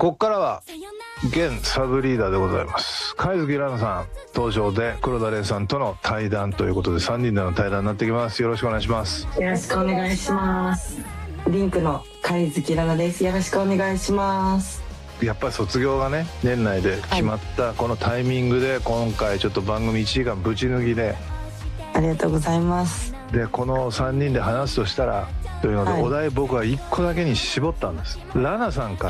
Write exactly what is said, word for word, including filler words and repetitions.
ここからは現サブリーダーでございます貝月ラナさん登場で黒田玲さんとの対談ということでさんにんでの対談になってきます。よろしくお願いします。 よろしくお願いします。リンクの貝月ラナです。よろしくお願いします。 やっぱり卒業がね年内で決まったこのタイミングで今回ちょっと番組いちじかんぶち抜きでありがとうございます。 でこのさんにんで話すとしたらというので、はい、お題僕はいっこだけに絞ったんです。ラナさんか